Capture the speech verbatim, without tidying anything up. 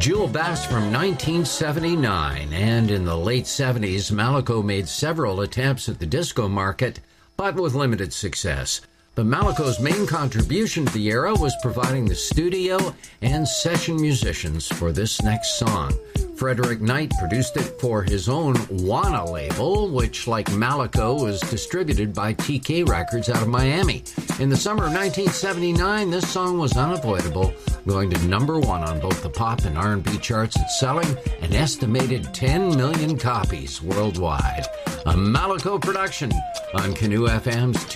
Jewel Bass from nineteen seventy-nine, and in the late seventies, Malaco made several attempts at the disco market, but with limited success. But Malaco's main contribution to the era was providing the studio and session musicians for this next song. Frederick Knight produced it for his own Wana label, which, like Malaco, was distributed by T K Records out of Miami. In the summer of nineteen seventy-nine, this song was unavoidable, going to number one on both the pop and R and B charts and selling an estimated ten million copies worldwide. A Malaco production on Canoe F M's